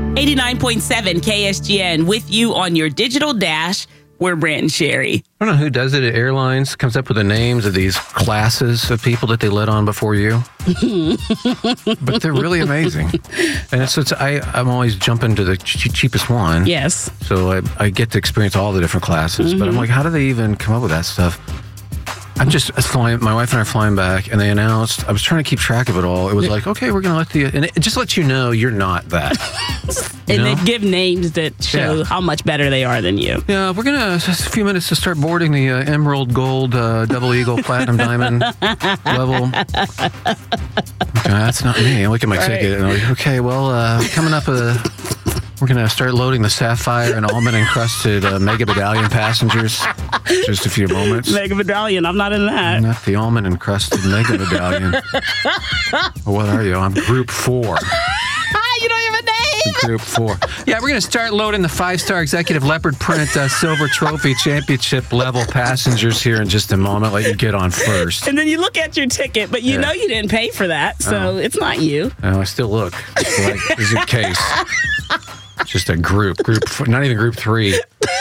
89.7 KSGN with you on your digital dash. We're Brant and Sherry. I don't know who does it at airlines, comes up with the names of these classes of people that they let on before you. But they're really amazing. And I'm always jumping to the cheapest one. Yes. So I get to experience all the different classes. But I'm like, how do they even come up with that stuff? I'm just flying, my wife and I are flying back, and they announced, I was trying to keep track of it all. It was like, okay, we're going to and it just lets you know you're not that. And they give names that show how much better they are than you. Yeah, we're going to, just a few minutes to start boarding the Emerald, Gold, Double Eagle, Platinum, Diamond level. Okay, that's not me. I look at my ticket, and I'm like, okay, well, coming up we're going to start loading the Sapphire and Almond-encrusted Mega Medallion passengers. Just a few moments. Mega Medallion, I'm not in that. Not the Almond-encrusted Mega Medallion. What are you? I'm Group 4. You don't have a name. Group 4. Yeah, we're going to start loading the 5-star executive leopard print silver trophy championship level passengers here in just a moment. Let you get on first. And then you look at your ticket, but you know you didn't pay for that, so it's not you. No, I still look. Like, this is a case. Just a group 4, not even Group 3.